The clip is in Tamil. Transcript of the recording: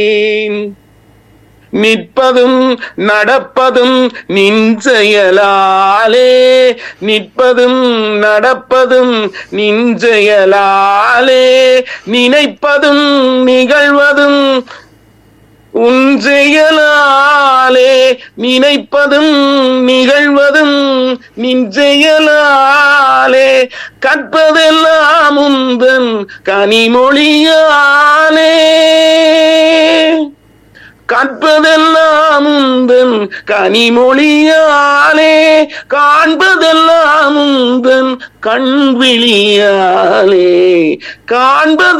நிற்பதும் நடப்பதும் நின் செயலாலே, நிற்பதும் நடப்பதும் நின் செயலாலே, நினைப்பதும் நிகழ்வதும் உன் செயலாலே, நினைப்பதும் நிகழ்வதும் நின் செயலாலே, கற்பதெல்லாம் உந்தன் கனிமொழியாலே, கற்பதெல்லாம் உந்தன் கனிமொழியாலே, காண்பதெல்லாம் உந்தன் கண்விழியாலே, காண்பது